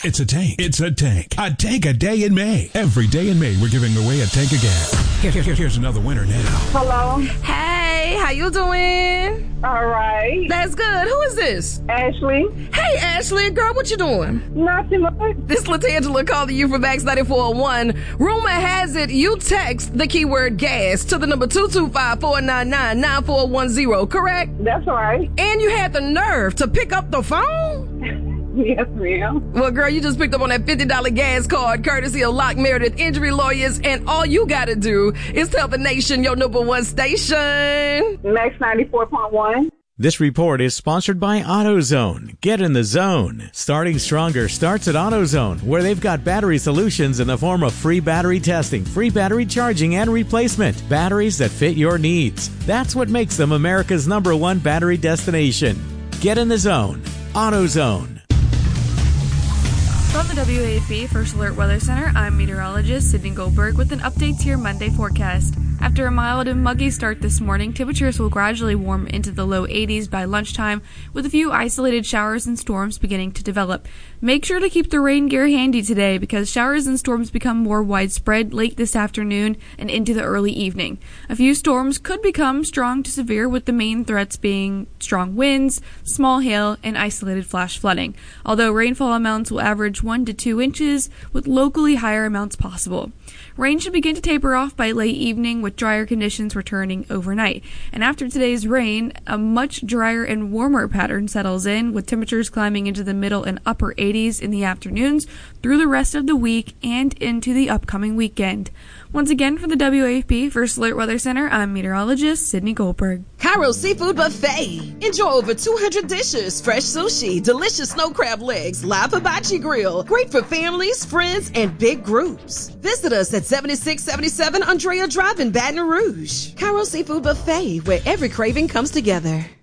It's a tank. It's a tank. A tank a day in May. Every day in May, we're giving away a tank of gas. Here's another winner now. Hello. Hey, how you doing? All right. That's good. Who is this? Ashley. Hey, Ashley. Girl, what you doing? Nothing much. This is LaTangela calling you from Max 9401. Rumor has it you text the keyword gas to the number 225-499-9410, correct? That's right. And you had the nerve to pick up the phone? Yes, ma'am. Well, girl, you just picked up on that $50 gas card courtesy of Locke Meredith Injury Lawyers, and all you gotta do is tell the nation your number one station. Max 94.1. This report is sponsored by AutoZone. Get in the zone. Starting stronger starts at AutoZone, where they've got battery solutions in the form of free battery testing, free battery charging, and replacement. Batteries that fit your needs. That's what makes them America's #1 battery destination. Get in the zone. AutoZone. From the WAFB First Alert Weather Center, I'm meteorologist Sydney Goldberg with an update to your Monday forecast. After a mild and muggy start this morning, temperatures will gradually warm into the low 80s by lunchtime, with a few isolated showers and storms beginning to develop. Make sure to keep the rain gear handy today because showers and storms become more widespread late this afternoon and into the early evening. A few storms could become strong to severe, with the main threats being strong winds, small hail, and isolated flash flooding, although rainfall amounts will average 1 to 2 inches, with locally higher amounts possible. Rain should begin to taper off by late evening, with drier conditions returning overnight. And after today's rain, a much drier and warmer pattern settles in, with temperatures climbing into the middle and upper 80s in the afternoons through the rest of the week and into the upcoming weekend. Once again, for the WAFB First Alert Weather Center, I'm meteorologist Sydney Goldberg. Cairo Seafood Buffet. Enjoy over 200 dishes, fresh sushi, delicious snow crab legs, live hibachi grill. Great for families, friends, and big groups. Visit us at 7677 Andrea Drive in Baton Rouge. Cairo Seafood Buffet, where every craving comes together.